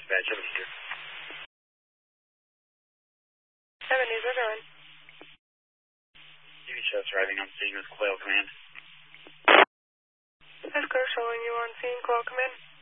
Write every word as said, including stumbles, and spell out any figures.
dispatch, over here. Seven News, we're going. U V shots arriving on scene with Quail Command. Escort showing you on scene, Quail Command.